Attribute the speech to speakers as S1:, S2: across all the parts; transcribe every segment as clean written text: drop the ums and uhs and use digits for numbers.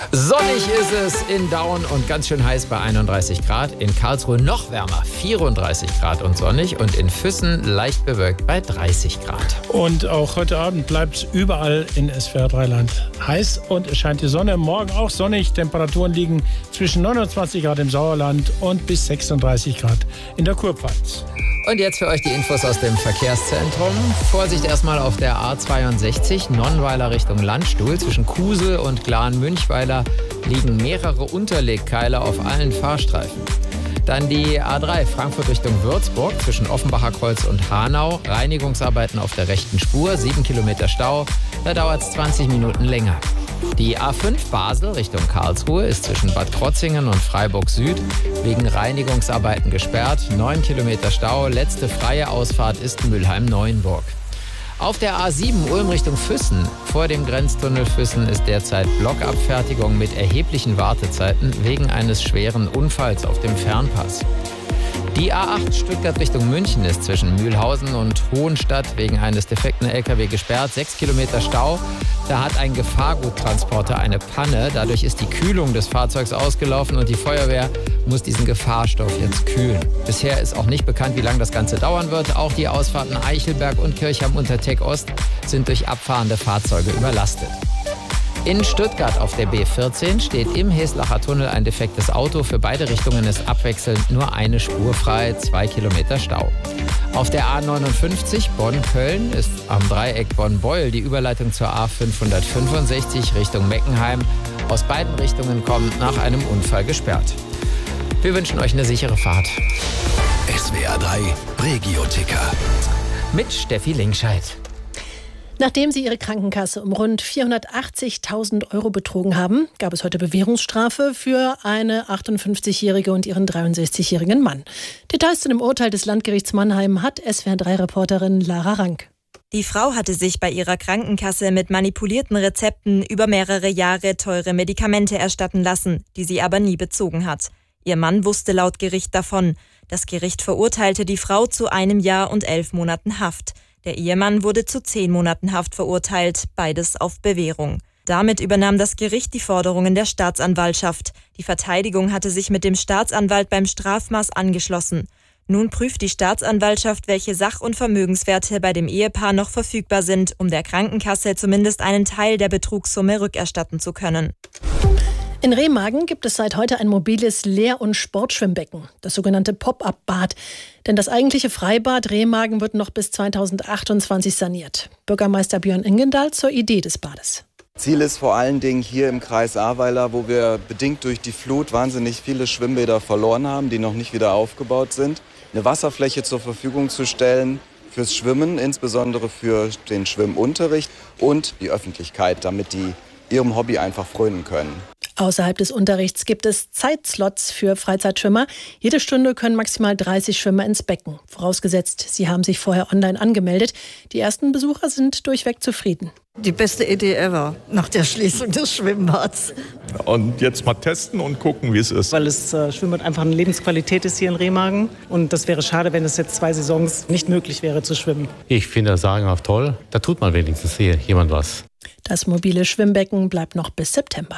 S1: Sonnig ist es in Daun und ganz schön heiß bei 31 Grad. In Karlsruhe noch wärmer, 34 Grad und sonnig. Und in Füssen leicht bewölkt bei 30 Grad.
S2: Und auch heute Abend bleibt es überall in SWR3-Land heiß und es scheint die Sonne. Morgen auch sonnig. Temperaturen liegen zwischen 29 Grad im Sauerland und bis 36 Grad in der Kurpfalz.
S1: Und jetzt für euch die Infos aus dem Verkehrszentrum. Vorsicht erstmal auf der A62, Nonnweiler Richtung Landstuhl. Zwischen Kusel und Glahn-Münchweiler liegen mehrere Unterlegkeile auf allen Fahrstreifen. Dann die A3 Frankfurt Richtung Würzburg zwischen Offenbacher Kreuz und Hanau. Reinigungsarbeiten auf der rechten Spur, 7 Kilometer Stau. Da dauert es 20 Minuten länger. Die A5 Basel Richtung Karlsruhe ist zwischen Bad Krotzingen und Freiburg Süd wegen Reinigungsarbeiten gesperrt. 9 Kilometer Stau. Letzte freie Ausfahrt ist Mülheim-Neuenburg. Auf der A7 Ulm Richtung Füssen. Vor dem Grenztunnel Füssen ist derzeit Blockabfertigung mit erheblichen Wartezeiten wegen eines schweren Unfalls auf dem Fernpass. Die A8 Stuttgart Richtung München ist zwischen Mühlhausen und Hohenstadt wegen eines defekten LKW gesperrt. 6 Kilometer Stau. Da hat ein Gefahrguttransporter eine Panne. Dadurch ist die Kühlung des Fahrzeugs ausgelaufen und die Feuerwehr muss diesen Gefahrstoff jetzt kühlen. Bisher ist auch nicht bekannt, wie lange das Ganze dauern wird. Auch die Ausfahrten Eichelberg und Kirchheim-Unterteck Ost sind durch abfahrende Fahrzeuge überlastet. In Stuttgart auf der B14 steht im Heslacher Tunnel ein defektes Auto. Für beide Richtungen ist abwechselnd nur eine Spur frei, 2 Kilometer Stau. Auf der A59 Bonn-Köln ist am Dreieck Bonn-Beuel die Überleitung zur A565 Richtung Meckenheim. Aus beiden Richtungen kommt nach einem Unfall gesperrt. Wir wünschen euch eine sichere Fahrt.
S3: SWR3 Regio-Ticker
S1: mit Steffi Linkscheid.
S4: Nachdem sie ihre Krankenkasse um rund 480.000 Euro betrogen haben, gab es heute Bewährungsstrafe für eine 58-Jährige und ihren 63-jährigen Mann. Details zu dem Urteil des Landgerichts Mannheim hat SWR3-Reporterin Lara Rank.
S5: Die Frau hatte sich bei ihrer Krankenkasse mit manipulierten Rezepten über mehrere Jahre teure Medikamente erstatten lassen, die sie aber nie bezogen hat. Ihr Mann wusste laut Gericht davon. Das Gericht verurteilte die Frau zu 1 Jahr und 11 Monaten Haft. Der Ehemann wurde zu 10 Monaten Haft verurteilt, beides auf Bewährung. Damit übernahm das Gericht die Forderungen der Staatsanwaltschaft. Die Verteidigung hatte sich mit dem Staatsanwalt beim Strafmaß angeschlossen. Nun prüft die Staatsanwaltschaft, welche Sach- und Vermögenswerte bei dem Ehepaar noch verfügbar sind, um der Krankenkasse zumindest einen Teil der Betrugssumme rückerstatten zu können.
S4: In Remagen gibt es seit heute ein mobiles Lehr- und Sportschwimmbecken, das sogenannte Pop-up-Bad. Denn das eigentliche Freibad Remagen wird noch bis 2028 saniert. Bürgermeister Björn Ingendahl zur Idee des Bades.
S6: Ziel ist vor allen Dingen hier im Kreis Ahrweiler, wo wir bedingt durch die Flut wahnsinnig viele Schwimmbäder verloren haben, die noch nicht wieder aufgebaut sind, eine Wasserfläche zur Verfügung zu stellen fürs Schwimmen, insbesondere für den Schwimmunterricht und die Öffentlichkeit, damit die ihrem Hobby einfach frönen können.
S4: Außerhalb des Unterrichts gibt es Zeitslots für Freizeitschwimmer. Jede Stunde können maximal 30 Schwimmer ins Becken. Vorausgesetzt, sie haben sich vorher online angemeldet. Die ersten Besucher sind durchweg zufrieden.
S7: Die beste Idee ever nach der Schließung des Schwimmbads.
S8: Und jetzt mal testen und gucken, wie es ist.
S9: Weil das Schwimmbad einfach eine Lebensqualität ist hier in Remagen. Und das wäre schade, wenn es jetzt 2 Saisons nicht möglich wäre zu schwimmen.
S10: Ich finde das sagenhaft toll. Da tut mal wenigstens hier jemand was.
S4: Das mobile Schwimmbecken bleibt noch bis September.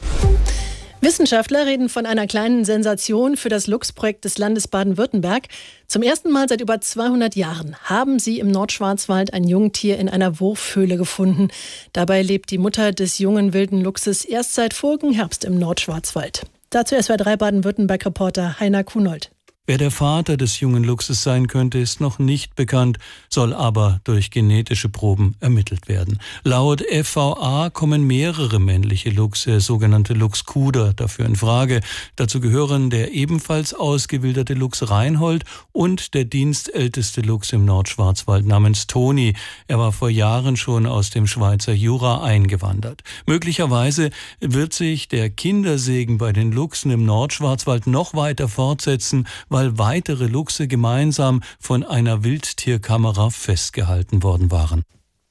S4: Wissenschaftler reden von einer kleinen Sensation für das Luchsprojekt des Landes Baden-Württemberg. Zum ersten Mal seit über 200 Jahren haben sie im Nordschwarzwald ein Jungtier in einer Wurfhöhle gefunden. Dabei lebt die Mutter des jungen wilden Luchses erst seit vorigen Herbst im Nordschwarzwald. Dazu SWR3 Baden-Württemberg-Reporter Heiner Kunold.
S11: Wer der Vater des jungen Luchses sein könnte, ist noch nicht bekannt, soll aber durch genetische Proben ermittelt werden. Laut FVA kommen mehrere männliche Luchse, sogenannte Luchskuder, dafür in Frage. Dazu gehören der ebenfalls ausgewilderte Luchs Reinhold und der dienstälteste Luchs im Nordschwarzwald namens Toni. Er war vor Jahren schon aus dem Schweizer Jura eingewandert. Möglicherweise wird sich der Kindersegen bei den Luchsen im Nordschwarzwald noch weiter fortsetzen, weil weitere Luchse gemeinsam von einer Wildtierkamera festgehalten worden waren.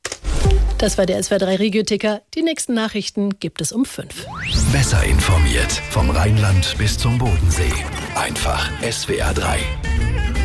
S4: Das war der SWR3 Regio-Ticker. Die nächsten Nachrichten gibt es um 5.
S3: Besser informiert vom Rheinland bis zum Bodensee. Einfach SWR3.